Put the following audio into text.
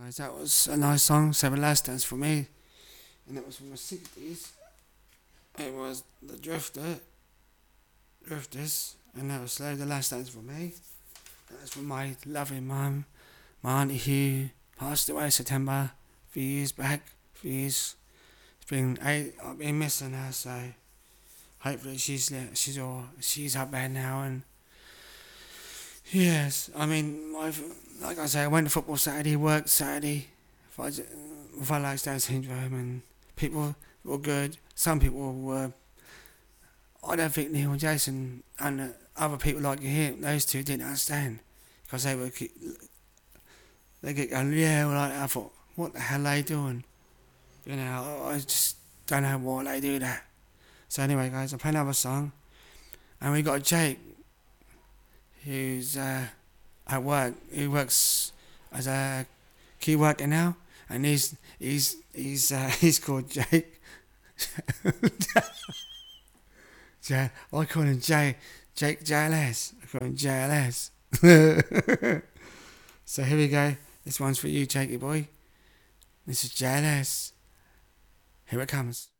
guys, that was a nice song, Seven Last Dance for me. And that was from the 60s. It was the Drifters. And that was Slow the Last Dance for me. That was from my loving mum, my auntie who passed away September, a few years back. It's been I've been missing her, so hopefully she's up there now. And yes, I mean, like I say, I went to football Saturday, worked Saturday, with Alex Down syndrome, and people were good. Some people were. I don't think Neil and Jason and other people like him, those two didn't understand because they get going, yeah, well, I thought, what the hell are they doing? You know, I just don't know why they do that. So anyway, guys, I'll play another song, and we got Jake, who's at work. He works as a key worker now, and he's called Jake. I call him Jake JLS. I call him JLS. So here we go. This one's for you, Jakey boy. This is JLS. Here it comes.